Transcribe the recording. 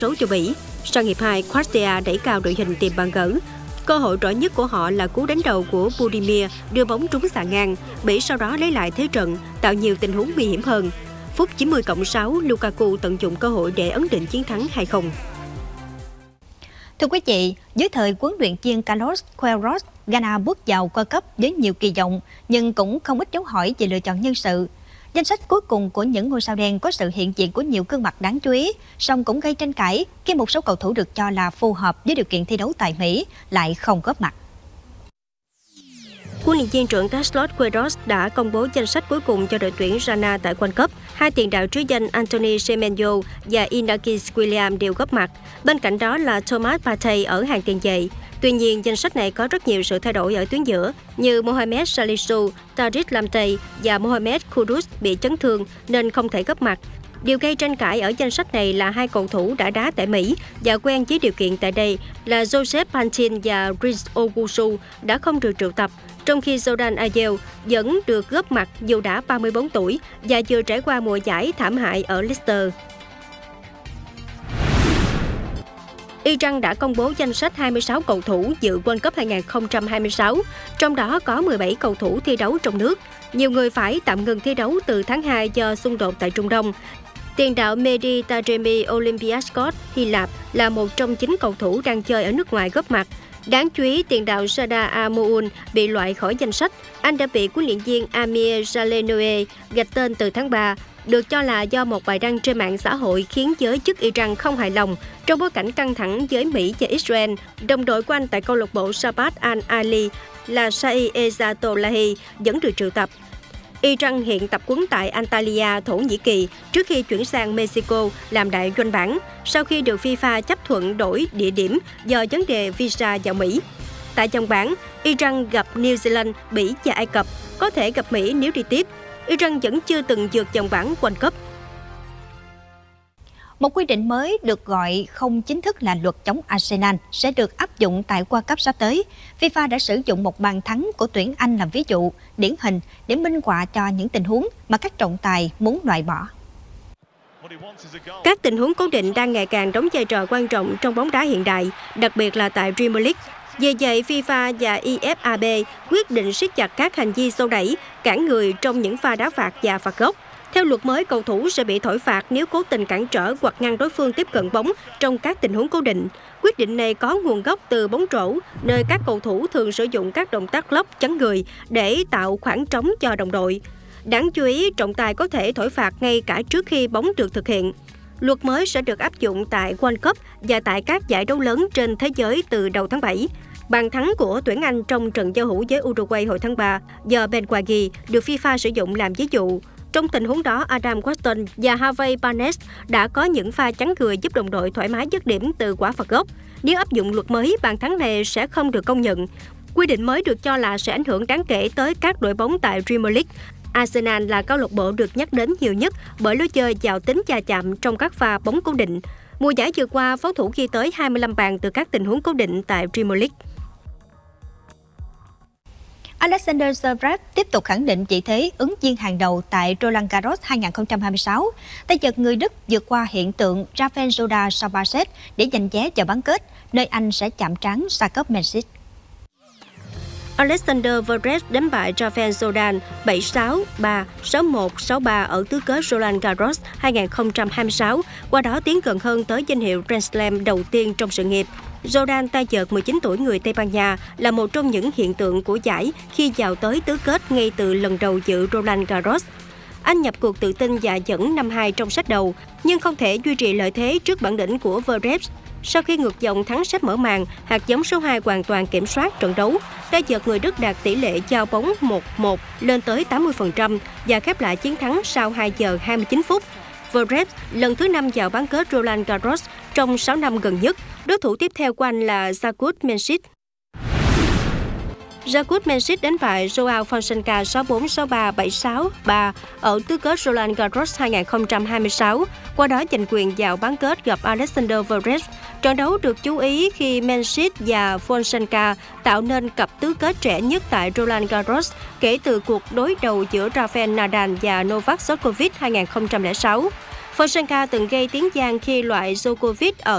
số cho Bỉ. Sang hiệp 2, Croatia đẩy cao đội hình tìm bàn gỡ. Cơ hội rõ nhất của họ là cú đánh đầu của Budimir đưa bóng trúng xà ngang. Bỉ sau đó lấy lại thế trận, tạo nhiều tình huống nguy hiểm hơn. Phút 90+6, Lukaku tận dụng cơ hội để ấn định chiến thắng 2-0. Thưa quý vị, dưới thời huấn luyện viên Carlos Queiroz, Ghana bước vào World Cup với nhiều kỳ vọng, nhưng cũng không ít dấu hỏi về lựa chọn nhân sự. Danh sách cuối cùng của những ngôi sao đen có sự hiện diện của nhiều gương mặt đáng chú ý, song cũng gây tranh cãi khi một số cầu thủ được cho là phù hợp với điều kiện thi đấu tại Mỹ lại không góp mặt. Huấn luyện viên trưởng Carlos Queiroz đã công bố danh sách cuối cùng cho đội tuyển Ghana tại World Cup. Hai tiền đạo trứ danh Anthony Semenyo và Inakis Williams đều góp mặt. Bên cạnh đó là Thomas Partey ở hàng tiền vệ. Tuy nhiên, danh sách này có rất nhiều sự thay đổi ở tuyến giữa, như Mohamed Salisu, Tariq Lamptey và Mohamed Kudus bị chấn thương nên không thể góp mặt. Điều gây tranh cãi ở danh sách này là hai cầu thủ đã đá tại Mỹ và quen với điều kiện tại đây là Joseph Pantin và Prince Ogusu đã không được triệu tập, trong khi Jordan Ayew vẫn được góp mặt dù đã 34 tuổi và vừa trải qua mùa giải thảm hại ở Leicester. Iran đã công bố danh sách 26 cầu thủ dự World Cup 2026, trong đó có 17 cầu thủ thi đấu trong nước. Nhiều người phải tạm ngừng thi đấu từ tháng 2 do xung đột tại Trung Đông. Tiền đạo Mehdi Taremi Olympiakos Hy Lạp là một trong 9 cầu thủ đang chơi ở nước ngoài góp mặt. Đáng chú ý, tiền đạo Sada Amoun bị loại khỏi danh sách. Anh đã bị huấn luyện viên Amir Jalenoe gạch tên từ tháng 3, được cho là do một bài đăng trên mạng xã hội khiến giới chức Iran không hài lòng trong bối cảnh căng thẳng với Mỹ và Israel. Đồng đội của anh tại câu lạc bộ Sabat Al-Ali là Saeed Ezatolahi vẫn được triệu tập. Iran hiện tập huấn tại Antalya, Thổ Nhĩ Kỳ trước khi chuyển sang Mexico làm đại doanh bản sau khi được FIFA chấp thuận đổi địa điểm do vấn đề visa vào Mỹ. Tại vòng bảng, Iran gặp New Zealand, Bỉ và Ai Cập, có thể gặp Mỹ nếu đi tiếp. Iran vẫn chưa từng vượt vòng bảng World Cup. Một quy định mới được gọi không chính thức là luật chống Arsenal sẽ được áp dụng tại World Cup sắp tới. FIFA đã sử dụng một bàn thắng của tuyển Anh làm ví dụ, điển hình để minh họa cho những tình huống mà các trọng tài muốn loại bỏ. Các tình huống cố định đang ngày càng đóng vai trò quan trọng trong bóng đá hiện đại, đặc biệt là tại Premier League. Vì vậy, FIFA và IFAB quyết định siết chặt các hành vi xô đẩy, cản người trong những pha đá phạt và phạt góc. Theo luật mới, cầu thủ sẽ bị thổi phạt nếu cố tình cản trở hoặc ngăn đối phương tiếp cận bóng trong các tình huống cố định. Quyết định này có nguồn gốc từ bóng rổ, nơi các cầu thủ thường sử dụng các động tác lóc chắn người để tạo khoảng trống cho đồng đội. Đáng chú ý, trọng tài có thể thổi phạt ngay cả trước khi bóng được thực hiện. Luật mới sẽ được áp dụng tại World Cup và tại các giải đấu lớn trên thế giới từ đầu tháng 7. Bàn thắng của tuyển Anh trong trận giao hữu với Uruguay hồi tháng 3 do Ben Quaghi được FIFA sử dụng làm ví dụ. Trong tình huống đó, Adam Weston và Harvey Barnes đã có những pha chắn người giúp đồng đội thoải mái dứt điểm từ quả phạt góc. Nếu áp dụng luật mới, bàn thắng này sẽ không được công nhận. Quy định mới được cho là sẽ ảnh hưởng đáng kể tới các đội bóng tại Premier League. Arsenal là câu lạc bộ được nhắc đến nhiều nhất bởi lối chơi giàu tính va chạm trong các pha bóng cố định. Mùa giải vừa qua, pháo thủ ghi tới 25 bàn từ các tình huống cố định tại Premier League. Alexander Zverev tiếp tục khẳng định vị thế ứng viên hàng đầu tại Roland Garros 2026. Tay vợt người Đức vượt qua hiện tượng Rafael Nadal sau 3 set để giành vé vào bán kết, nơi anh sẽ chạm trán Jakob Mensik. Alexander Zverev đánh bại Rafael Nadal 7-6, 3, 6-1, 6-3 ở tứ kết Roland Garros 2026, qua đó tiến gần hơn tới danh hiệu Grand Slam đầu tiên trong sự nghiệp. Nadal, tay vợt 19 tuổi người Tây Ban Nha, là một trong những hiện tượng của giải khi vào tới tứ kết ngay từ lần đầu dự Roland Garros. Anh nhập cuộc tự tin và dẫn 5-2 trong set đầu, nhưng không thể duy trì lợi thế trước bản đỉnh của Zverev. Sau khi ngược dòng thắng set mở màn, hạt giống số 2 hoàn toàn kiểm soát trận đấu. Tay vợt người Đức đạt tỷ lệ giao bóng 1-1 lên tới 80% và khép lại chiến thắng sau 2 giờ 29 phút. Zverev lần thứ 5 vào bán kết Roland Garros trong 6 năm gần nhất. Đối thủ tiếp theo của anh là Jakob Mensik. Jakob Mensik đánh bại Joao Fonseca 6-4, 6-3, 7-6, 3 ở tứ kết Roland Garros 2026, qua đó giành quyền vào bán kết gặp Alexander Zverev. Trận đấu được chú ý khi Mensik và Fonseca tạo nên cặp tứ kết trẻ nhất tại Roland Garros kể từ cuộc đối đầu giữa Rafael Nadal và Novak Djokovic 2006. Fonseca từng gây tiếng vang khi loại Djokovic ở